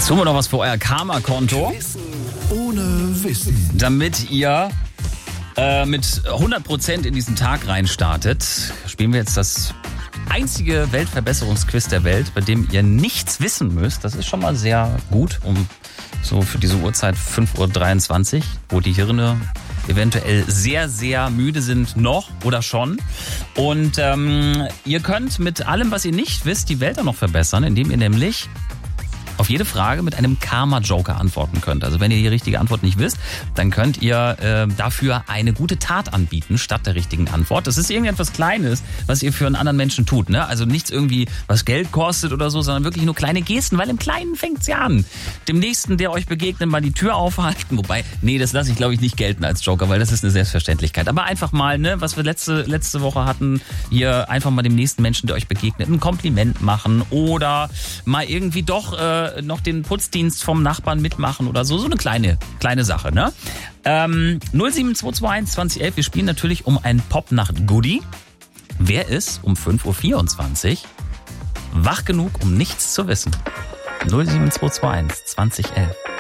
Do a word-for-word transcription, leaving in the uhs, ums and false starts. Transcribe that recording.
Jetzt tun wir noch was für euer Karma-Konto. Wissen ohne Wissen. Damit ihr äh, mit hundert Prozent in diesen Tag reinstartet, spielen wir jetzt das einzige Weltverbesserungsquiz der Welt, bei dem ihr nichts wissen müsst. Das ist schon mal sehr gut, um so für diese Uhrzeit fünf Uhr dreiundzwanzig, wo die Hirne eventuell sehr, sehr müde sind noch oder schon. Und ähm, ihr könnt mit allem, was ihr nicht wisst, die Welt auch noch verbessern, indem ihr nämlich auf jede Frage mit einem Karma-Joker antworten könnt. Also wenn ihr die richtige Antwort nicht wisst, dann könnt ihr äh, dafür eine gute Tat anbieten, statt der richtigen Antwort. Das ist irgendetwas Kleines, was ihr für einen anderen Menschen tut. Ne? Also nichts irgendwie, was Geld kostet oder so, sondern wirklich nur kleine Gesten, weil im Kleinen fängt's ja an. Dem Nächsten, der euch begegnet, mal die Tür aufhalten. Wobei, nee, das lasse ich glaube ich nicht gelten als Joker, weil das ist eine Selbstverständlichkeit. Aber einfach mal, ne, was wir letzte, letzte Woche hatten, hier einfach mal dem nächsten Menschen, der euch begegnet, ein Kompliment machen oder mal irgendwie doch äh, noch den Putzdienst vom Nachbarn mitmachen oder so. So eine kleine, kleine Sache, ne? Ähm, null sieben zwei zwei eins zwanzig elf. Wir spielen natürlich um ein Popnacht-Goodie. Wer ist um fünf Uhr vierundzwanzig wach genug, um nichts zu wissen? null sieben zwei zwei eins zwanzig elf.